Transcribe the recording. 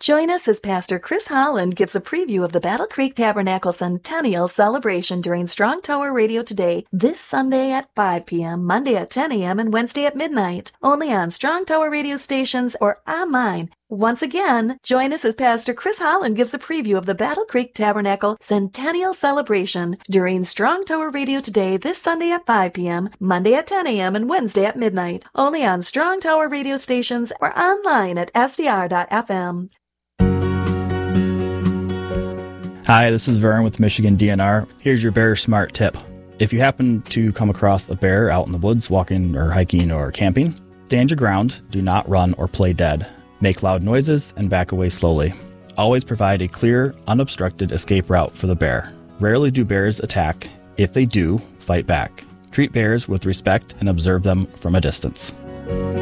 Join us as Pastor Chris Holland gives a preview of the Battle Creek Tabernacle Centennial Celebration during Strong Tower Radio Today this Sunday at 5 p.m., Monday at 10 a.m., and Wednesday at midnight, only on Strong Tower radio stations or online. Once again, join us as Pastor Chris Holland gives a preview of the Battle Creek Tabernacle Centennial Celebration during Strong Tower Radio Today this Sunday at 5 p.m., Monday at 10 a.m., and Wednesday at midnight, only on Strong Tower radio stations or online at sdr.fm. Hi, this is Vern with Michigan DNR. Here's your Bear Smart tip. If you happen to come across a bear out in the woods walking or hiking or camping, stand your ground, do not run or play dead. Make loud noises and back away slowly. Always provide a clear, unobstructed escape route for the bear. Rarely do bears attack. If they do, fight back. Treat bears with respect and observe them from a distance.